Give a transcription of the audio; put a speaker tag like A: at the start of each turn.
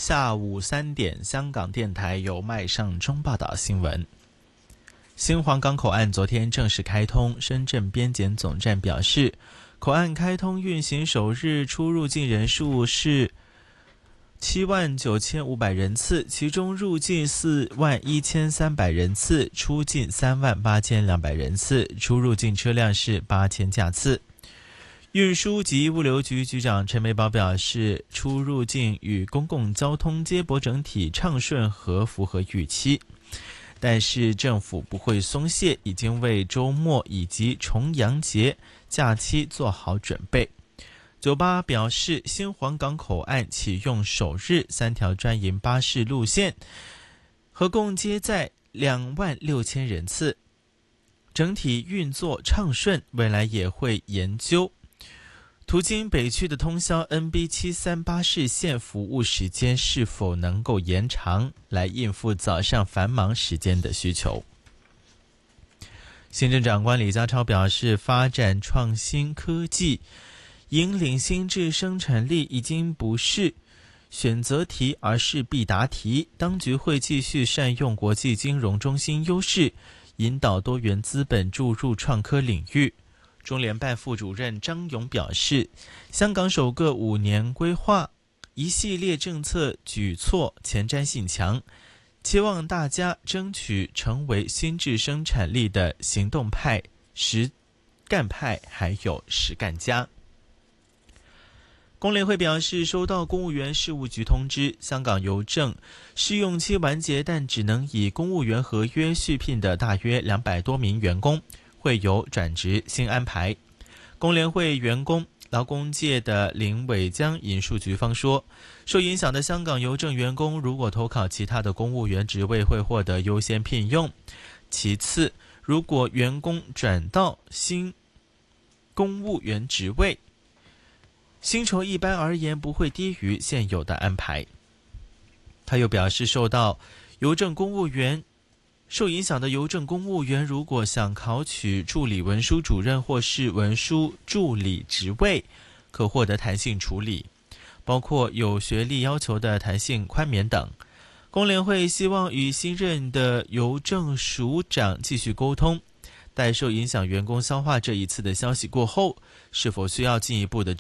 A: 下午3点，香港电台由麦尚中报道新闻。新皇岗口岸昨天正式开通，深圳边检总站表示，口岸开通运行首日出入境人数是79500人次，其中入境41300人次，出境38200人次，出入境车辆是8000架次。运输及物流局局长陈梅宝表示，出入境与公共交通接驳整体畅顺和符合预期，但是政府不会松懈，已经为周末以及重阳节假期做好准备。酒吧表示，新皇岗口岸启用首日3条专营巴士路线，合共接载26000人次，整体运作畅顺，未来也会研究途经北区的通宵 NB73 巴士线服务时间是否能够延长，来应付早上繁忙时间的需求。行政长官李家超表示，发展创新科技，引领新质生产力已经不是选择题，而是必答题。当局会继续善用国际金融中心优势，引导多元资本注入创科领域。中联办副主任张勇表示，香港首个5年规划，一系列政策举措前瞻性强，期望大家争取成为新质生产力的行动派、实干派，还有实干家。工联会表示，收到公务员事务局通知，香港邮政试用期完结，但只能以公务员合约续聘的大约200多名员工会有转职新安排。工联会员工劳工界的林伟江引述局方说，受影响的香港邮政员工如果投考其他的公务员职位会获得优先聘用，其次如果员工转到新公务员职位，薪酬一般而言不会低于现有的安排。他又表示，受影响的邮政公务员如果想考取助理文书主任或是文书助理职位，可获得弹性处理，包括有学历要求的弹性宽免等。工联会希望与新任的邮政署长继续沟通，待受影响员工消化这一次的消息过后，是否需要进一步的